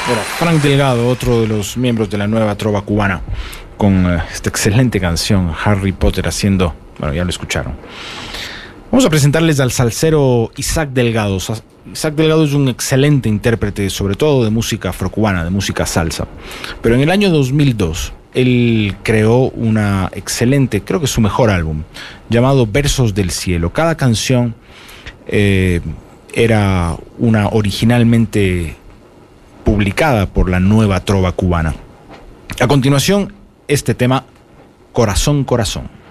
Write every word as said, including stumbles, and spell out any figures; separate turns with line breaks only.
Era Frank Delgado, otro de los miembros de la nueva trova cubana, con uh, esta excelente canción, Harry Potter haciendo, bueno, ya lo escucharon. Vamos a presentarles al salsero Isaac Delgado. Isaac Delgado es un excelente intérprete, sobre todo de música afrocubana, de música salsa. Pero en el año dos mil dos, él creó una excelente, creo que es su mejor álbum, llamado Versos del Cielo. Cada canción eh, era una originalmente publicada por la nueva trova cubana. A continuación, este tema, Corazón, Corazón.